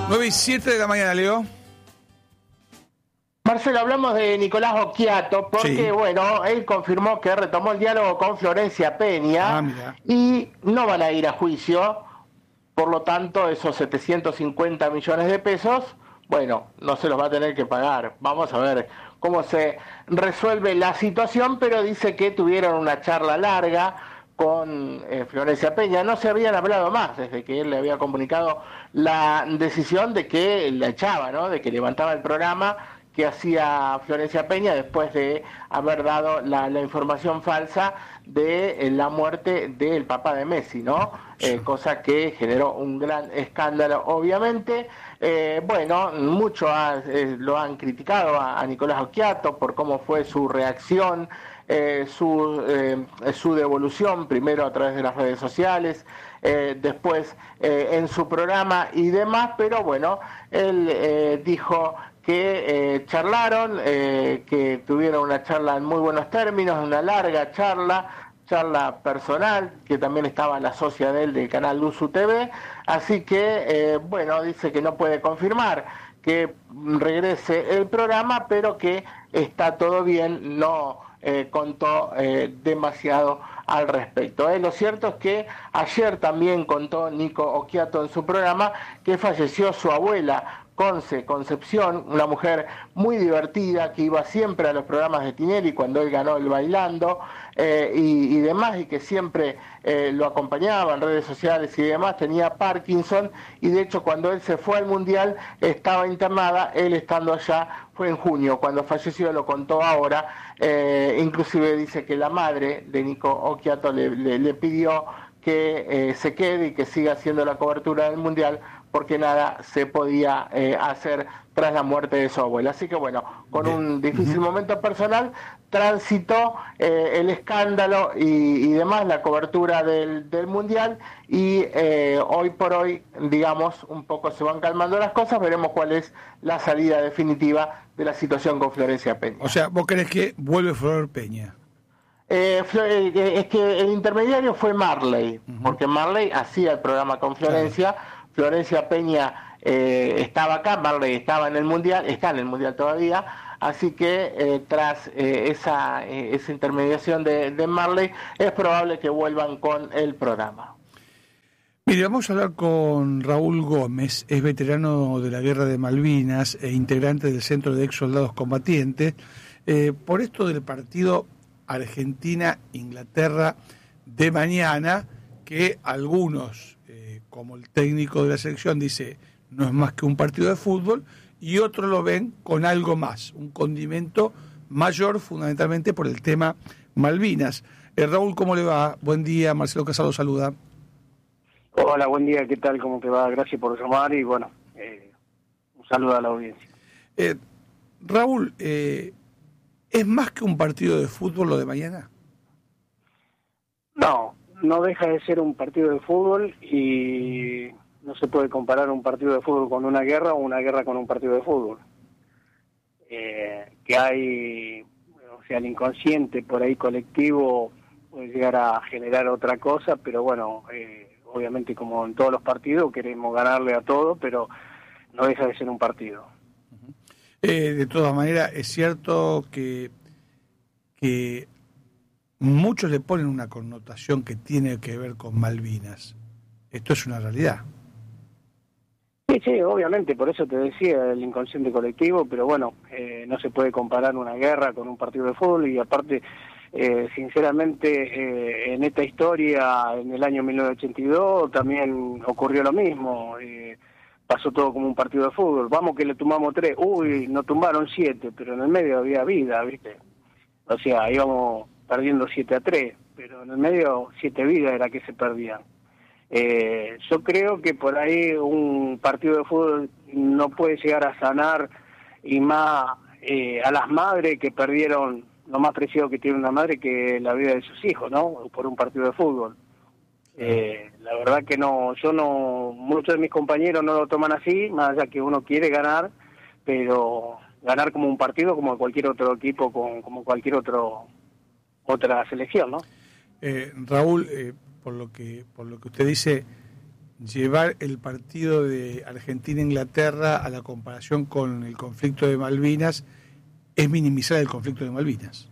9:07 de la mañana, Leo. Marcelo, hablamos de Nicolás Occhiato porque, Sí. bueno, él confirmó que retomó el diálogo con Florencia Peña y no van a ir a juicio, por lo tanto, esos 750 millones de pesos, bueno, no se los va a tener que pagar. Vamos a ver cómo se resuelve la situación, pero dice que tuvieron una charla larga con Florencia Peña. No se habían hablado más desde que él le había comunicado la decisión de que la echaba, ¿no? De que levantaba el programa que hacía Florencia Peña después de haber dado la información falsa de la muerte del papá de Messi, ¿no? Cosa que generó un gran escándalo, obviamente. Bueno, muchos lo han criticado a Nicolás Occhiato por cómo fue su reacción, su devolución, primero a través de las redes sociales, después en su programa y demás, pero bueno, él dijo que charlaron, que tuvieron una charla en muy buenos términos, una larga charla personal, que también estaba la socia de él del canal Luzu TV, así que, bueno, dice que no puede confirmar que regrese el programa, pero que está todo bien, no contó demasiado al respecto. Lo cierto es que ayer también contó Nico Occhiato en su programa que falleció su abuela, Concepción, una mujer muy divertida que iba siempre a los programas de Tinelli cuando él ganó el Bailando y demás, y que siempre lo acompañaba en redes sociales y demás. Tenía Parkinson y de hecho cuando él se fue al Mundial estaba internada, él estando allá, fue en junio, cuando falleció, lo contó ahora, inclusive dice que la madre de Nico Occhiato le pidió que se quede y que siga haciendo la cobertura del Mundial, porque nada se podía hacer tras la muerte de su abuela. Así que bueno, con un difícil momento personal, transitó el escándalo y demás, la cobertura del Mundial, y hoy por hoy, digamos, un poco se van calmando las cosas, veremos cuál es la salida definitiva de la situación con Florencia Peña. O sea, ¿vos crees que vuelve Flor Peña? Es que el intermediario fue Marley, porque Marley hacía el programa con Florencia. Florencia Peña estaba acá, Marley estaba en el Mundial, está en el Mundial todavía, así que tras esa intermediación de Marley, es probable que vuelvan con el programa. Mire, vamos a hablar con Raúl Gómez, es veterano de la Guerra de Malvinas e integrante del Centro de Ex Soldados Combatientes, por esto del partido Argentina-Inglaterra de mañana, que algunos, como el técnico de la selección, dice no es más que un partido de fútbol, y otros lo ven con algo más, un condimento mayor, fundamentalmente por el tema Malvinas. Raúl, ¿cómo le va? Buen día, Marcelo Casado saluda. Hola, buen día, ¿qué tal? ¿Cómo te va? Gracias por llamar y bueno, un saludo a la audiencia. Raúl, ¿es más que un partido de fútbol lo de mañana? No deja de ser un partido de fútbol y no se puede comparar un partido de fútbol con una guerra o una guerra con un partido de fútbol. Que hay, o sea, el inconsciente por ahí colectivo puede llegar a generar otra cosa, pero bueno, obviamente como en todos los partidos queremos ganarle a todo, pero no deja de ser un partido. De todas maneras, es cierto que muchos le ponen una connotación que tiene que ver con Malvinas. Esto es una realidad. Sí, obviamente, por eso te decía el inconsciente colectivo, pero bueno, no se puede comparar una guerra con un partido de fútbol y aparte, sinceramente, en esta historia, en el año 1982, también ocurrió lo mismo. Pasó todo como un partido de fútbol. Vamos que le tumbamos 3, nos tumbaron 7, pero en el medio había vida, ¿viste? O sea, íbamos perdiendo 7-3, pero en el medio 7 vidas era que se perdían. Yo creo que por ahí un partido de fútbol no puede llegar a sanar, y más a las madres que perdieron lo más preciado que tiene una madre, que la vida de sus hijos, ¿no? Por un partido de fútbol. La verdad que no, muchos de mis compañeros no lo toman así, más allá que uno quiere ganar, pero ganar como un partido, como cualquier otro equipo, como cualquier otra selección, ¿no? Raúl, por lo que usted dice, llevar el partido de Argentina-Inglaterra a la comparación con el conflicto de Malvinas es minimizar el conflicto de Malvinas.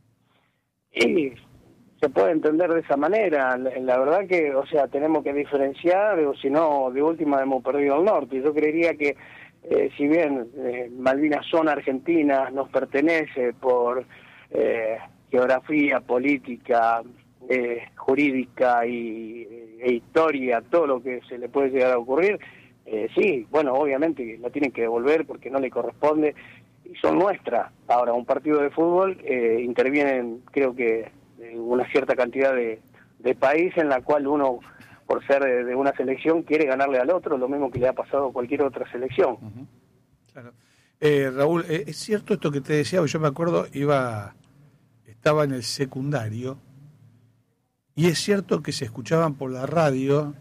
Y se puede entender de esa manera. La verdad que, o sea, tenemos que diferenciar, o si no, de última hemos perdido el norte. Yo creería que, si bien Malvinas son argentinas, nos pertenece por geografía, política, jurídica e historia, todo lo que se le puede llegar a ocurrir, sí, bueno, obviamente la tienen que devolver porque no le corresponde y son nuestras. Ahora, un partido de fútbol intervienen, creo que, una cierta cantidad de países en la cual uno, por ser de una selección, quiere ganarle al otro, lo mismo que le ha pasado a cualquier otra selección. Uh-huh. Claro. Raúl, es cierto esto que te decía, yo me acuerdo, estaba en el secundario, y es cierto que se escuchaban por la radio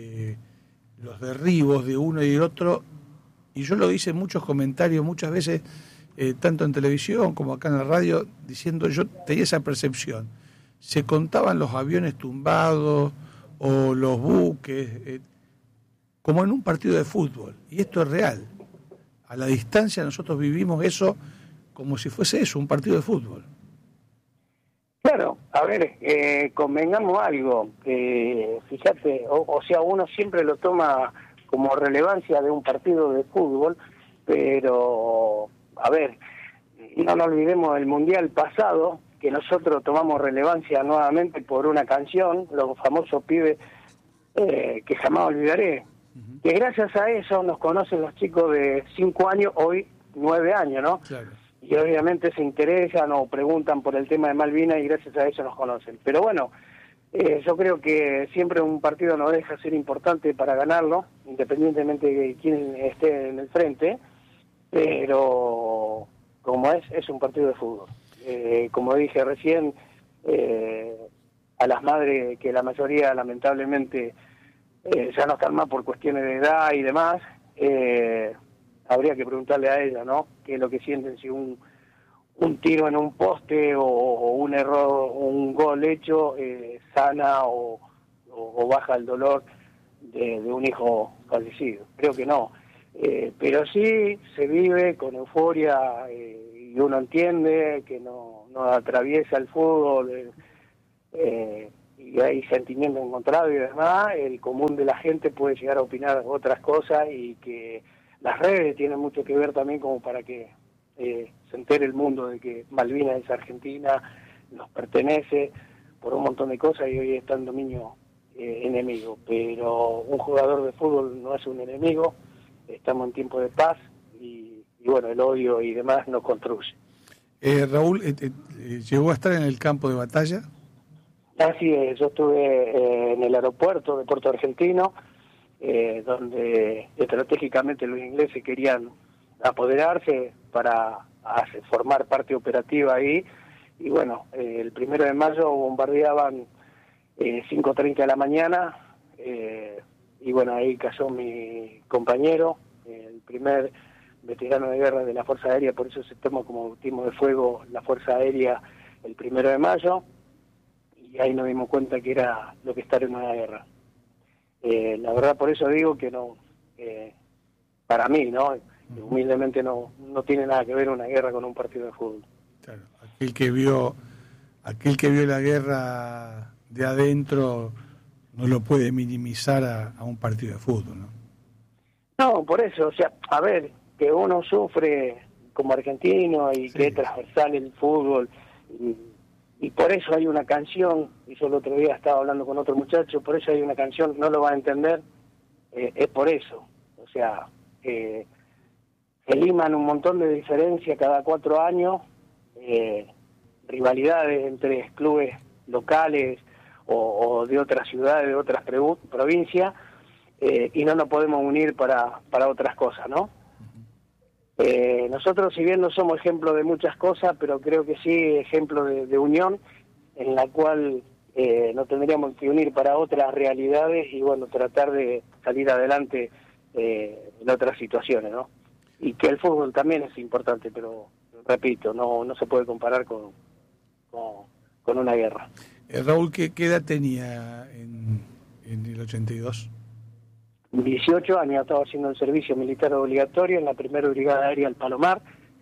los derribos de uno y del otro, y yo lo hice en muchos comentarios, muchas veces, tanto en televisión como acá en la radio, diciendo, yo tenía esa percepción. Se contaban los aviones tumbados o los buques, como en un partido de fútbol, y esto es real. A la distancia nosotros vivimos eso como si fuese eso, un partido de fútbol. Claro, a ver, convengamos algo, fíjate, o sea, uno siempre lo toma como relevancia de un partido de fútbol, pero, a ver, no nos olvidemos del Mundial pasado, que nosotros tomamos relevancia nuevamente por una canción, los famosos Pibes, que jamás olvidaré, que gracias a eso nos conocen los chicos de 5 años, hoy 9 años, ¿no? Claro. Y obviamente se interesan o preguntan por el tema de Malvinas y gracias a eso nos conocen. Pero bueno, yo creo que siempre un partido no deja de ser importante para ganarlo, independientemente de quién esté en el frente, pero como es un partido de fútbol. Como dije recién, a las madres, que la mayoría lamentablemente ya no están más por cuestiones de edad y demás, habría que preguntarle a ella, ¿no? Qué es lo que sienten si un tiro en un poste o un error, un gol hecho, sana o baja el dolor de un hijo fallecido. Creo que no. Pero sí se vive con euforia y uno entiende que no atraviesa el fútbol y hay sentimientos encontrados y demás. El común de la gente puede llegar a opinar otras cosas y que las redes tienen mucho que ver también como para que se entere el mundo de que Malvinas es Argentina, nos pertenece por un montón de cosas y hoy está en dominio enemigo. Pero un jugador de fútbol no es un enemigo, estamos en tiempo de paz y bueno, el odio y demás nos construye. Raúl, ¿llegó a estar en el campo de batalla? Así es, yo estuve en el aeropuerto de Puerto Argentino, donde estratégicamente los ingleses querían apoderarse para formar parte operativa ahí, y bueno, el 1 de mayo bombardeaban 5:30 de la mañana, y bueno, ahí cayó mi compañero, el primer veterano de guerra de la Fuerza Aérea, por eso se toma como bautismo de fuego la Fuerza Aérea el 1 de mayo, y ahí nos dimos cuenta que era lo que estar en una guerra. La verdad, por eso digo que no, para mí, ¿no? Humildemente no tiene nada que ver una guerra con un partido de fútbol. Claro, aquel que vio la guerra de adentro no lo puede minimizar a un partido de fútbol, ¿no? No, por eso, o sea, a ver, que uno sufre como argentino y sí, que es transversal el fútbol, y por eso hay una canción, y yo el otro día estaba hablando con otro muchacho, por eso hay una canción, no lo va a entender, es por eso, o sea, se liman un montón de diferencias cada 4 años, rivalidades entre clubes locales o de otras ciudades, de otras provincias, y no nos podemos unir para otras cosas, ¿no? Nosotros, si bien no somos ejemplo de muchas cosas, pero creo que sí ejemplo de unión, en la cual nos tendríamos que unir para otras realidades y bueno, tratar de salir adelante en otras situaciones, ¿no? Y que el fútbol también es importante, pero repito, no se puede comparar con una guerra. Raúl, ¿qué edad tenía en el 82? 18 años estaba haciendo el servicio militar obligatorio en la primera brigada aérea del Palomar,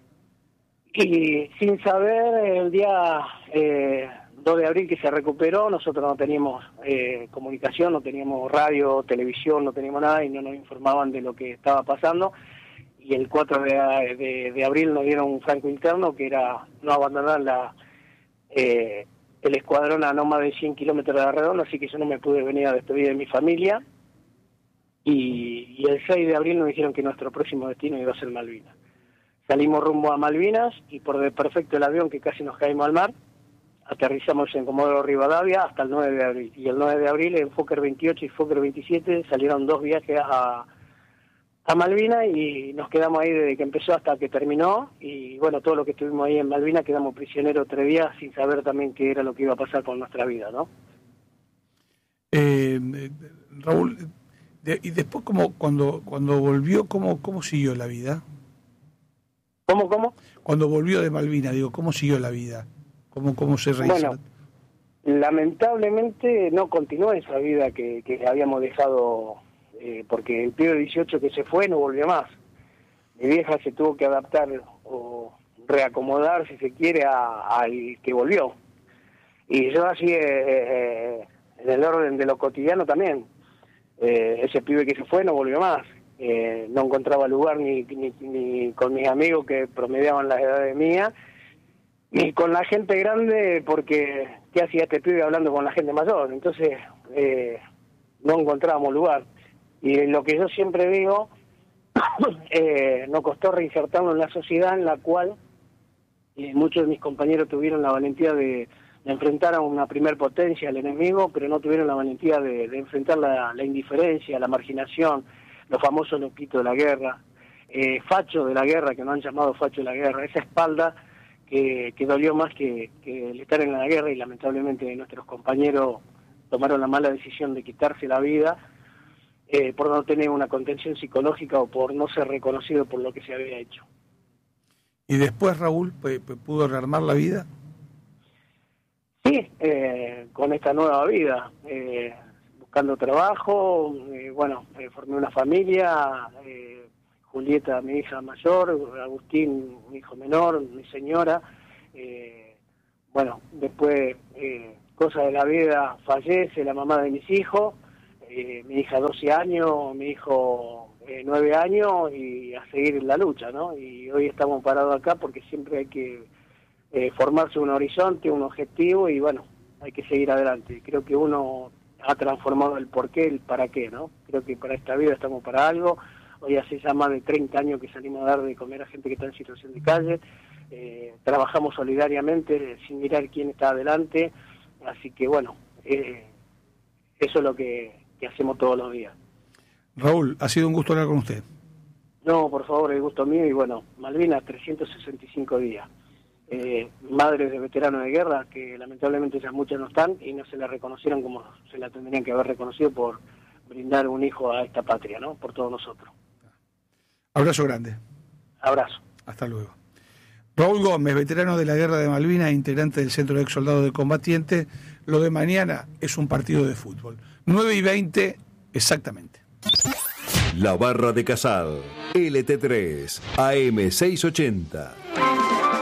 y sin saber, el día 2 de abril que se recuperó, nosotros no teníamos comunicación, no teníamos radio, televisión, no teníamos nada y no nos informaban de lo que estaba pasando, y el 4 de abril nos dieron un franco interno que era no abandonar el escuadrón a no más de 100 kilómetros de la redonda, así que yo no me pude venir a despedir de mi familia. Y el 6 de abril nos dijeron que nuestro próximo destino iba a ser Malvinas. Salimos rumbo a Malvinas y por perfecto el avión, que casi nos caímos al mar, aterrizamos en Comodoro Rivadavia hasta el 9 de abril. Y el 9 de abril en Fokker 28 y Fokker 27 salieron 2 viajes a Malvinas y nos quedamos ahí desde que empezó hasta que terminó. Y bueno, todo lo que estuvimos ahí en Malvinas quedamos prisioneros 3 días sin saber también qué era lo que iba a pasar con nuestra vida, ¿no? Raúl, y después, cuando volvió, ¿cómo siguió la vida? ¿Cómo? Cuando volvió de Malvinas, ¿cómo siguió la vida? ¿Cómo se rehizo? Bueno, lamentablemente no continuó esa vida que habíamos dejado, porque el pibe 18 que se fue no volvió más. Mi vieja se tuvo que adaptar o reacomodar, si se quiere, al que volvió. Y yo así, en el orden de lo cotidiano también. Ese pibe que se fue no volvió más. No encontraba lugar ni con mis amigos que promediaban las edades mías, ni con la gente grande, porque ¿qué hacía este pibe hablando con la gente mayor? Entonces no encontrábamos lugar. Y lo que yo siempre digo, nos costó reinsertarnos en la sociedad en la cual muchos de mis compañeros tuvieron la valentía de enfrentar a una primer potencia, al enemigo, pero no tuvieron la valentía de enfrentar la indiferencia, la marginación, los famosos loquitos de la guerra, facho de la guerra, que no han llamado facho de la guerra, esa espalda que dolió más que el estar en la guerra, y lamentablemente nuestros compañeros tomaron la mala decisión de quitarse la vida por no tener una contención psicológica o por no ser reconocido por lo que se había hecho. ¿Y después, Raúl, pudo rearmar la vida? Sí, con esta nueva vida, buscando trabajo, formé una familia, Julieta, mi hija mayor, Agustín, mi hijo menor, mi señora, después, cosas de la vida, fallece la mamá de mis hijos, mi hija 12 años, mi hijo 9 años, y a seguir en la lucha, ¿no? Y hoy estamos parados acá porque siempre hay que formarse un horizonte, un objetivo, y bueno, hay que seguir adelante. Creo que uno ha transformado el porqué, el para qué, ¿no? Creo que para esta vida estamos para algo. Hoy hace ya más de 30 años que salimos a dar de comer a gente que está en situación de calle, trabajamos solidariamente sin mirar quién está adelante, así que bueno, eso es lo que hacemos todos los días. Raúl, ha sido un gusto hablar con usted. No, por favor, el gusto mío, y bueno, Malvinas, 365 días. Madres de veteranos de guerra, que lamentablemente ya muchas no están y no se la reconocieron como se la tendrían que haber reconocido por brindar un hijo a esta patria, ¿no? Por todos nosotros. Abrazo grande. Abrazo. Hasta luego. Raúl Gómez, veterano de la Guerra de Malvinas, integrante del Centro de Ex Soldados de Combatientes. Lo de mañana es un partido de fútbol. 9:20 exactamente. La Barra de Casal, LT3, AM 680.